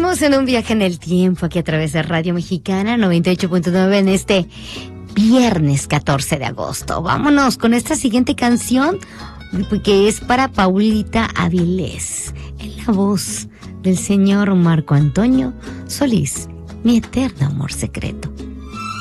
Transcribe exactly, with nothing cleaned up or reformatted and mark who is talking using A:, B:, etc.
A: Seguimos en un viaje en el tiempo aquí a través de Radio Mexicana noventa y ocho punto nueve en este viernes catorce de agosto. Vámonos con esta siguiente canción que es para Paulita Avilés, en la voz del señor Marco Antonio Solís, Mi eterno amor secreto.